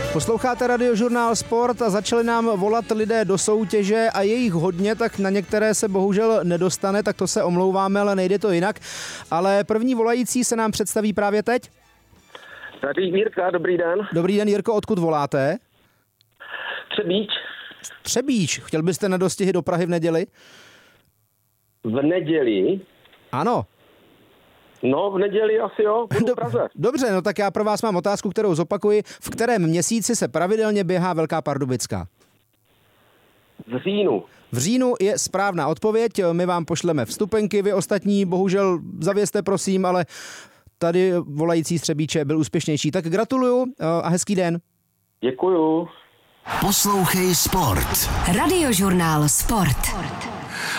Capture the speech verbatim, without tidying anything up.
Posloucháte Radiožurnál Sport a začali nám volat lidé do soutěže a je jich hodně, tak na některé se bohužel nedostane, tak to se omlouváme, ale nejde to jinak. Ale první volající se nám představí právě teď. Tady Jirka, dobrý den. Dobrý den, Jirko, odkud voláte? Třebíč. Třebíč. Chtěl byste na dostihy do Prahy v neděli? V neděli? Ano. No, v neděli asi jo, budu v Praze. Dobře, no tak já pro vás mám otázku, kterou zopakuji. V kterém měsíci se pravidelně běhá Velká Pardubická? V říjnu. V říjnu je správná odpověď, my vám pošleme vstupenky, vy ostatní bohužel zavězte prosím, ale tady volající z Třebíče byl úspěšnější. Tak gratuluju a hezký den. Děkuju. Poslouchej Sport. Radiožurnál Sport.